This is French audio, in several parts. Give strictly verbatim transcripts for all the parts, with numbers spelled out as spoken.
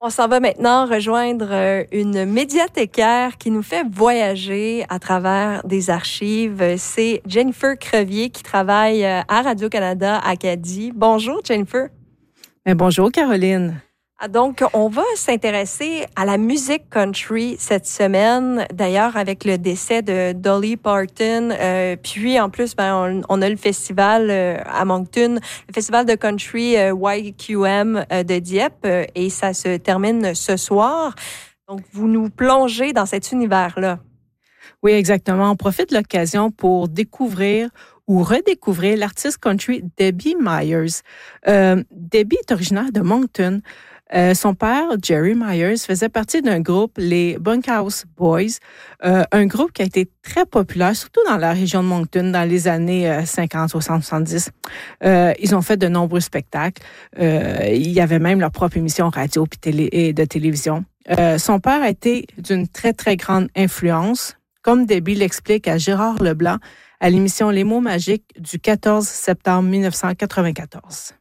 On s'en va maintenant rejoindre une médiathécaire qui nous fait voyager à travers des archives. C'est Jennifer Crevier qui travaille à Radio-Canada Acadie. Bonjour Jennifer. Bien, bonjour Caroline. Donc, on va s'intéresser à la musique country cette semaine, d'ailleurs avec le décès de Dolly Parton. Euh, puis en plus, ben, on, on a le festival euh, à Moncton, le festival de country euh, Y Q M euh, de Dieppe, euh, et ça se termine ce soir. Donc, vous nous plongez dans cet univers-là. Oui, exactement. On profite de l'occasion pour découvrir ou redécouvrir l'artiste country Debbie Myers. Euh, Debbie est originaire de Moncton. Euh, son père, Jerry Myers, faisait partie d'un groupe, les Bunkhouse Boys, euh, un groupe qui a été très populaire, surtout dans la région de Moncton, dans les années euh, cinquante, soixante, soixante-dix. Euh, ils ont fait de nombreux spectacles. Euh, il y avait même leur propre émission radio puis télé, et de télévision. Euh, son père a été d'une très, très grande influence, comme Debbie l'explique à Gérard Leblanc à l'émission Les mots magiques du quatorze septembre dix-neuf cent quatre-vingt-quatorze.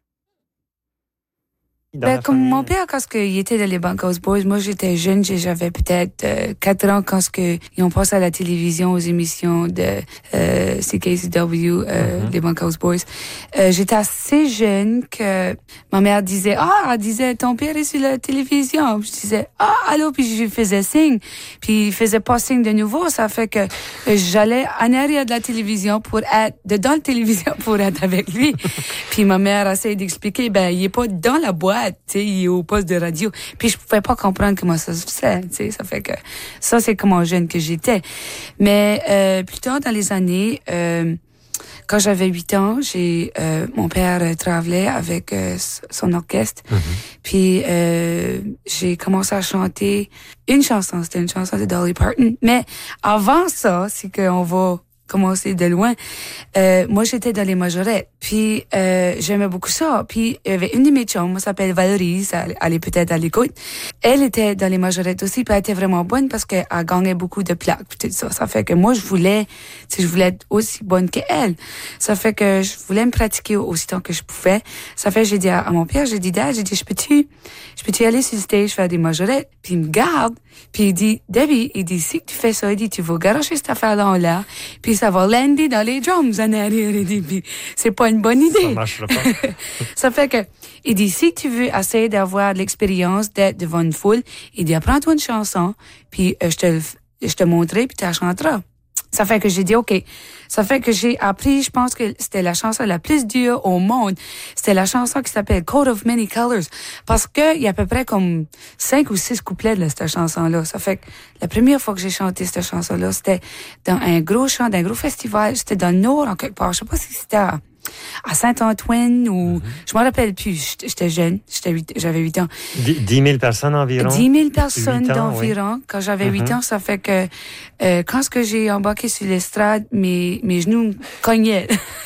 Ben, comme mon père, quand il était dans les Bunkhouse Boys, moi j'étais jeune, j'avais peut-être euh, quatre ans quand que, ils ont passé à la télévision aux émissions de euh, C K C W, euh, mm-hmm. les Bunkhouse Boys. Euh, j'étais assez jeune que ma mère disait, ah, elle disait, ton père est sur la télévision. Puis je disais, ah, allô, puis je lui faisais signe. Puis il faisait pas signe de nouveau, ça fait que euh, j'allais en arrière de la télévision pour être, dedans la télévision pour être avec lui. Puis ma mère essayait d'expliquer, ben, il est pas dans la boîte. Tu sais, il est au poste de radio. Puis je pouvais pas comprendre comment ça se faisait. Tu sais, ça fait que ça, c'est comment jeune que j'étais. Mais euh, plus tard dans les années, euh, quand j'avais huit ans, j'ai euh, mon père euh, travaillait avec euh, son orchestre. Mm-hmm. Puis euh, j'ai commencé à chanter une chanson. C'était une chanson de Dolly Parton. Mais avant ça, c'est qu'on va commencer de loin. Euh, moi, j'étais dans les majorettes. Puis, euh, j'aimais beaucoup ça. Puis, il y avait une de mes chums, elle s'appelle Valérie, elle est peut-être à l'écoute. Elle était dans les majorettes aussi, puis elle était vraiment bonne parce qu'elle gagnait beaucoup de plaques, puis tout ça. Ça fait que moi, je voulais, tu sais, je voulais être aussi bonne qu'elle. Ça fait que je voulais me pratiquer aussi tant que je pouvais. Ça fait que j'ai dit à, à mon père, j'ai dit, Dad, j'ai dit, je peux-tu, je peux-tu aller sur le stage faire des majorettes? Puis il me garde, puis il dit, Debbie, il dit, si tu fais ça, il dit, tu vas garocher cette affaire-là en l'air, puis ça va lander dans les drums en arrière. Il dit, puis c'est pas une bonne idée. Ça marchera pas. Ça fait que, il dit, si tu veux essayer d'avoir l'expérience d'être devant une foule, il dit, apprends-toi une chanson, puis euh, je te, je te montrerai, puis tu la chanteras. Ça fait que j'ai dit, OK. Ça fait que j'ai appris, je pense que c'était la chanson la plus dure au monde. C'était la chanson qui s'appelle Coat of Many Colors. Parce que il y a à peu près comme cinq ou six couplets de cette chanson-là. Ça fait que la première fois que j'ai chanté cette chanson-là, c'était dans un gros chant, d'un gros festival. C'était dans le Nord, en quelque part. Je sais pas si c'était à, à Saint-Antoine ou, mm-hmm. je m'en rappelle plus. J'étais jeune. J'étais huit, j'avais huit ans. dix mille personnes environ? dix mille personnes d'environ. Oui. Quand j'avais huit mm-hmm. ans, ça fait que, euh, quand ce que j'ai embarqué sur l'estrade, mes, mes genoux cognaient.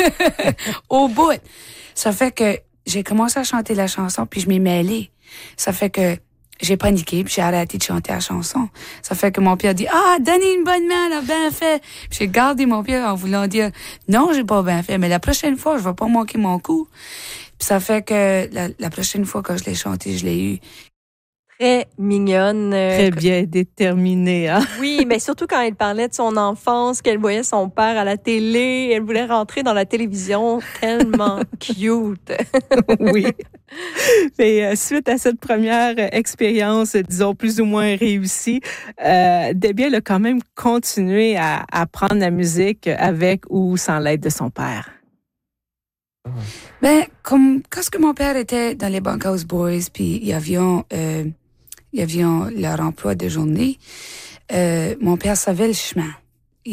Au bout. Ça fait que j'ai commencé à chanter la chanson puis je m'ai mêlée. Ça fait que, j'ai paniqué, puis j'ai arrêté de chanter la chanson. Ça fait que mon père dit, ah, donnez une bonne main, elle a bien fait. Puis j'ai gardé mon père en voulant dire, non, j'ai pas bien fait, mais la prochaine fois, je vais pas manquer mon coup. Puis ça fait que la, la prochaine fois que je l'ai chanté, je l'ai eu. Très mignonne. Très bien déterminée, hein? Oui, mais surtout quand elle parlait de son enfance, qu'elle voyait son père à la télé, elle voulait rentrer dans la télévision, tellement cute. Oui. Mais euh, suite à cette première expérience, disons plus ou moins réussie, euh, Debbie elle a quand même continué à apprendre la musique avec ou sans l'aide de son père. Ben, comme quand ce que mon père était dans les Bunkhouse Boys, puis il y avait euh, il y avait leur emploi de journée, euh, mon père savait le chemin.